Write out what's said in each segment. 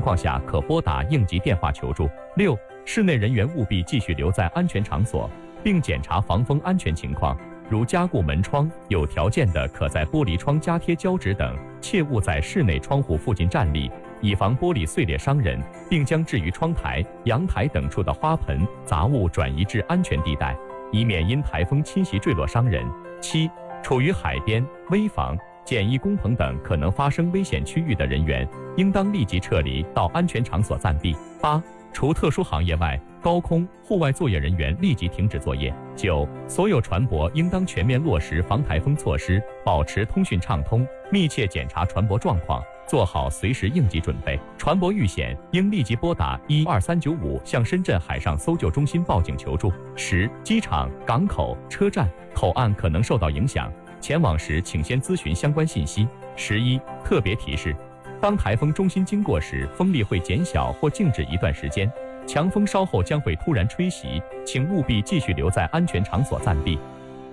况下可拨打应急电话求助。6、室内人员务必继续留在安全场所，并检查防风安全情况，如加固门窗，有条件的可在玻璃窗加贴胶纸等，切勿在室内窗户附近站立，以防玻璃碎裂伤人，并将置于窗台、阳台等处的花盆、杂物转移至安全地带，以免因台风侵袭坠落伤人。7、处于海边、危房、简易工棚等可能发生危险区域的人员，应当立即撤离到安全场所暂避。8、除特殊行业外，高空、户外作业人员立即停止作业。9、所有船舶应当全面落实防台风措施，保持通讯畅通，密切检查船舶状况，做好随时应急准备。船舶遇险，应立即拨打12395向深圳海上搜救中心报警求助。10、机场、港口、车站、口岸可能受到影响，前往时请先咨询相关信息。11、特别提示：当台风中心经过时，风力会减小或静止一段时间，强风稍后将会突然吹袭，请务必继续留在安全场所暂避。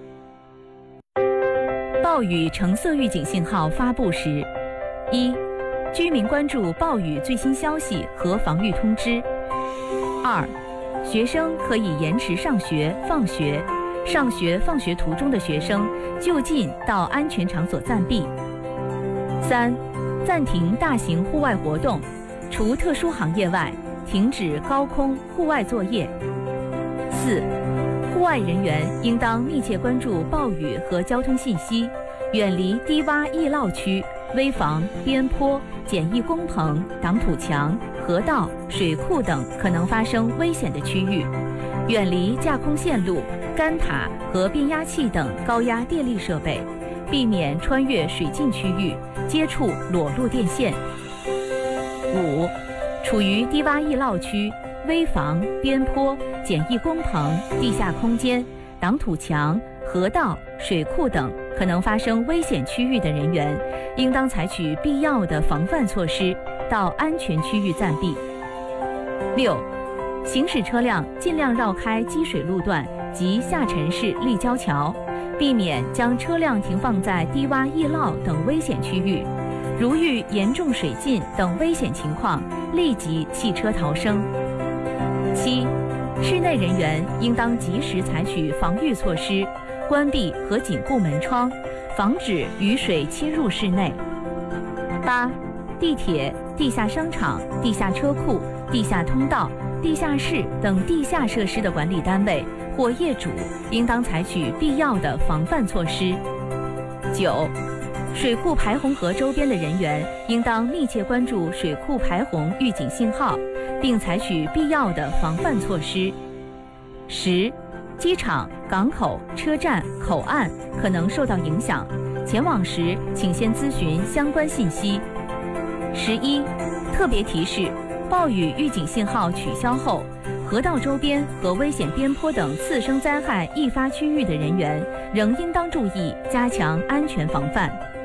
暴雨橙色预警信号发布时：1、居民关注暴雨最新消息和防御通知； 2、学生可以延迟上学、放学，上学放学途中的学生就近到安全场所暂避； 3、暂停大型户外活动，除特殊行业外，停止高空户外作业。4、户外人员应当密切关注暴雨和交通信息，远离低洼易涝区、危房、边坡、简易工棚、挡土墙、河道、水库等可能发生危险的区域，远离架空线路、干塔和变压器等高压电力设备，避免穿越水浸区域，接触裸露电线。5、处于低洼易涝区、危房、边坡、简易工棚、地下空间、挡土墙、河道、水库等可能发生危险区域的人员，应当采取必要的防范措施，到安全区域暂避。6、行驶车辆尽量绕开积水路段及下沉式立交桥，避免将车辆停放在低洼易涝等危险区域，如遇严重水浸等危险情况，立即弃车逃生。7、室内人员应当及时采取防御措施，关闭和紧固门窗，防止雨水侵入室内。8、地铁、地下商场、地下车库、地下通道、地下室等地下设施的管理单位或业主应当采取必要的防范措施。9、水库排洪河周边的人员应当密切关注水库排洪预警信号，并采取必要的防范措施。10、机场、港口、车站、口岸可能受到影响，前往时请先咨询相关信息。11、特别提示：暴雨预警信号取消后，河道周边和危险边坡等次生灾害易发区域的人员仍应当注意加强安全防范。